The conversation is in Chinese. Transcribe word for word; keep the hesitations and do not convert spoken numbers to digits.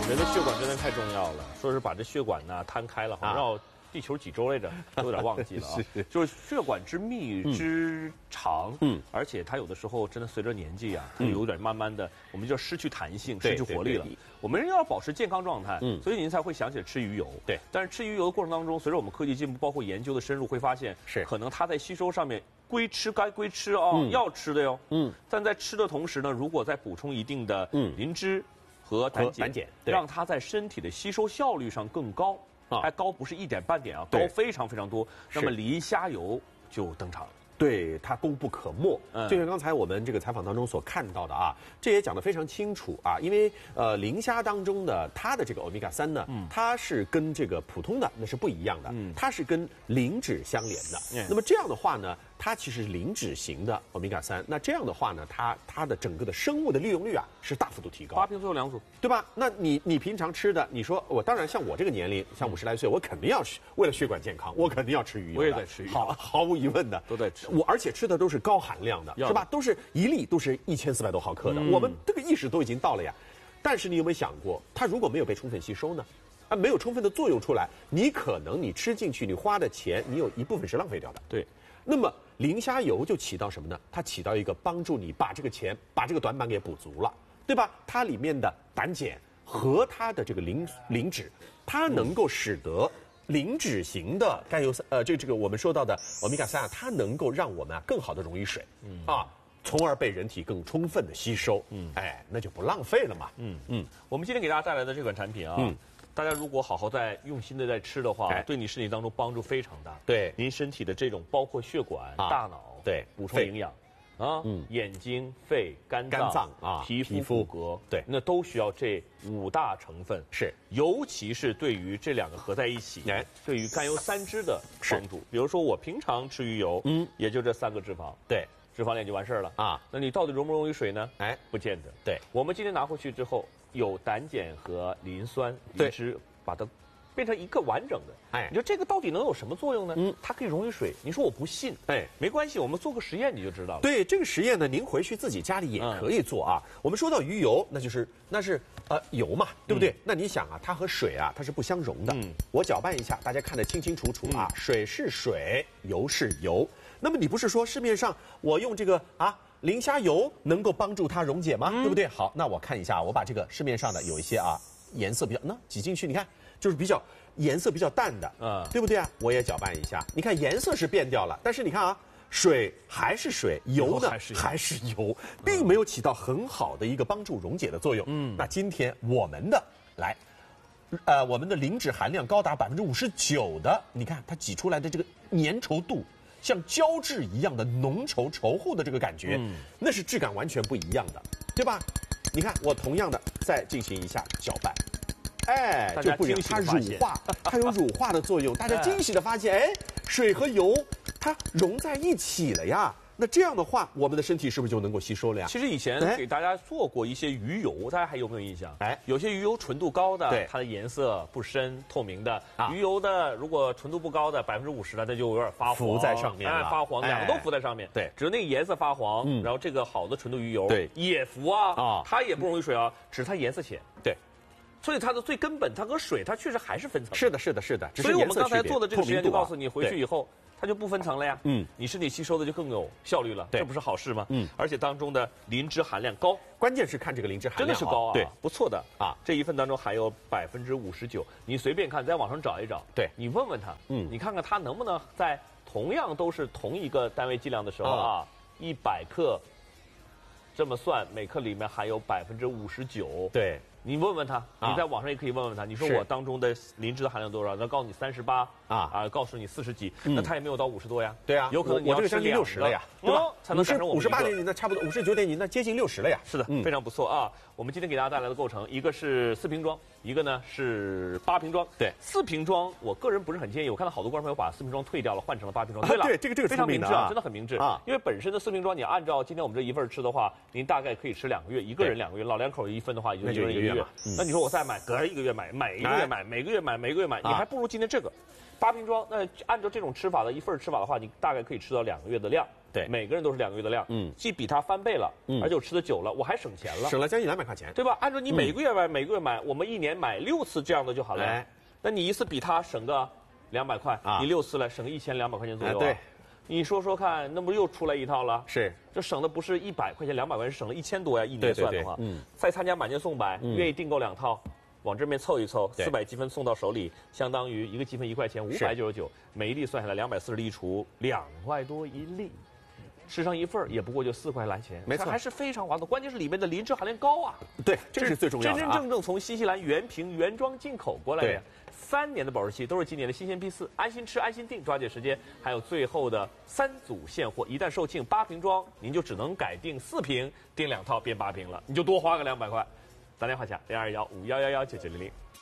人的血管真的太重要了，说是把这血管呢摊开了，好像绕地球几周来着，都有点忘记了啊。是就是血管之密之长，嗯，而且它有的时候真的随着年纪啊，它有点慢慢的，我们就失去弹性，失去活力了。我们人要保持健康状态，嗯，所以您才会想起吃鱼油。对，但是吃鱼油的过程当中，随着我们科技进步，包括研究的深入，会发现是可能它在吸收上面归吃该归吃啊，嗯、要吃的哟，嗯，但在吃的同时呢，如果再补充一定的磷脂和胆碱，碱让它在身体的吸收效率上更高。啊，还高不是一点半点啊，高非常非常多。那么磷虾油就登场了。 对，它功不可没。嗯，就像刚才我们这个采访当中所看到的啊，这也讲得非常清楚啊。因为呃，磷虾当中的它的这个欧米伽三呢，嗯，它是跟这个普通的那是不一样的，嗯，它是跟磷脂相连的。嗯，那么这样的话呢，它其实是磷脂型的欧米伽三。那这样的话呢，它它的整个的生物的利用率啊是大幅度提高。 八瓶最后两组， 对吧？那你你平常吃的，你说我当然像我这个年龄，像五十来岁，我肯定要吃，为了血管健康，我肯定要吃鱼油。 我也在吃鱼油， 好，毫无疑问的都在吃。 我而且吃的都是高含量的，是吧？都是一粒都是一千四百多毫克的，嗯、我们这个意识都已经到了呀。但是你有没有想过，它如果没有被充分吸收呢？啊，没有充分的作用出来，你可能你吃进去，你花的钱，你有一部分是浪费掉的。 对。 那么磷虾油就起到什么呢？它起到一个帮助你把这个钱、把这个短板给补足了，对吧？它里面的胆碱和它的这个磷磷脂，它能够使得磷脂型的甘油三，呃，这这个我们说到的欧米伽三啊，它能够让我们啊更好的溶于水，嗯啊，从而被人体更充分的吸收，嗯，哎，那就不浪费了嘛， 嗯嗯。我们今天给大家带来的这款产品啊，嗯，大家如果好好在用心的在吃的话，哎、对你身体当中帮助非常大。 对， 您身体的这种包括血管、啊、大脑， 对， 补充营养。啊，嗯，眼睛、肺、肝脏、 肝脏啊， 皮肤、骨骼， 对， 那都需要这五大成分。 是， 尤其是对于这两个合在一起，哎，对于甘油三酯的帮助。比如说我平常吃鱼油，嗯，也就这三个脂肪， 对， 脂肪链就完事儿了啊。那你到底溶不溶于水呢？哎，不见得。 对， 我们今天拿回去之后，有胆碱和磷酸、磷脂，把它变成一个完整的，哎，你说这个到底能有什么作用呢？嗯，它可以溶于水。你说我不信，哎，没关系，我们做个实验你就知道了。 对，这个实验呢，您回去自己家里也可以做啊。嗯、我们说到鱼油，那就是那是呃油嘛，对不对？嗯、那你想啊，它和水啊，它是不相容的。嗯，我搅拌一下，大家看得清清楚楚啊，嗯、水是水，油是油。那么你不是说市面上我用这个啊磷虾油能够帮助它溶解吗？嗯、对不对？好，那我看一下，我把这个市面上的有一些啊颜色比较，那挤进去，你看。就是比较颜色比较淡的，嗯，对不对啊？我也搅拌一下，你看颜色是变掉了，但是你看啊，水还是水，油呢还是油，并没有起到很好的一个帮助溶解的作用。嗯，那今天我们的来，呃，我们的磷脂含量高达百分之五十九的，你看它挤出来的这个粘稠度，像胶质一样的浓稠稠厚的这个感觉，嗯，那是质感完全不一样的，对吧？你看我同样的再进行一下搅拌。哎，就不一样，它乳化，它有乳化的作用。大家惊喜的发现，哎，水和油它融在一起了呀。那这样的话，我们的身体是不是就能够吸收了呀？ 其实以前给大家做过一些鱼油，大家还有没有印象？哎，有些鱼油纯度高的，它的颜色不深、透明的；啊、鱼油的如果纯度不高的，百分之五十的，它就有点发黄， 浮在上面了， 哎，发黄，两个都浮在上面。对，只是那个颜色发黄，嗯、然后这个好的纯度鱼油对也浮啊，啊，它也不溶于水啊，只是它颜色浅。 对。 所以它的最根本，它和水它确实还是分层。 是的，是的，是的。 所以我们刚才做的这个实验就告诉你，回去以后它就不分层了呀。嗯，你身体吸收的就更有效率了，这不是好事吗？嗯，而且当中的磷脂含量高， 关键是看这个磷脂含量真的是高啊， 对， 不错的啊。这一份当中含有百分之五十九，你随便看，在网上找一找，对你问问他，嗯，你看看他能不能在同样都是同一个单位剂量的时候啊，一百克这么算，每克里面含有百分之五十九，对。你问问他，你在网上也可以问问他。你说我当中的磷脂的含量多少？他告诉你三十八啊啊，告诉你四十几，那他也没有到五十多呀。 对啊， 有可能你我这个将近六十了呀，对吧？ 才能产生我们五十八点几，那差不多五十九点几，那接近六十了呀。 是的，非常不错啊。我们今天给大家带来的构成，一个是四瓶装，一个呢是八瓶装。对，四瓶装，我个人不是很建议。我看到好多观众朋友把四瓶装退掉了，换成了八瓶装。对了， 对这个这个非常明智啊，真的很明智啊。因为本身的四瓶装，你按照今天我们这一份吃的话，您大概可以吃两个月，一个人两个月，老两口一份的话，也就一个月。那你说我再买，隔一个月买，每一个月买，每个月买，每个月买，你还不如今天这个八瓶装。那按照这种吃法的一份吃法的话，你大概可以吃到两个月的量。 对， 每个人都是两个月的量，嗯，既比它翻倍了，嗯，而且我吃的久了，我还省钱了， 省了将近两百块钱， 对吧？按照你每个月买，每个月买，我们一年买六次这样的就好了。哎，那你一次比它省个两百块，你六次来省个一千两百块钱左右。对，你说说看，那不又出来一套了？是，这省的不是一百块钱、两百块钱，省了一千多呀！一年算的话，嗯，再参加满减送百，愿意订购两套。往这边凑一凑，四百积分送到手里，相当于一个积分一块钱，五百九十九，每一粒算下来两百四十粒一除，两块多一粒，吃上一份也不过就四块来钱，没错，还是非常划算。关键是里面的磷脂含量高啊，对，这是最重要的，真真正正从新西兰原瓶原装进口过来的，三年的保质期，都是今年的新鲜批次，安心吃安心订，抓紧时间。还有最后的三组现货，一旦售罄八瓶装，您就只能改订四瓶，订两套变八瓶了，你就多花个两百块。打电话下零二幺五幺幺幺九九零零。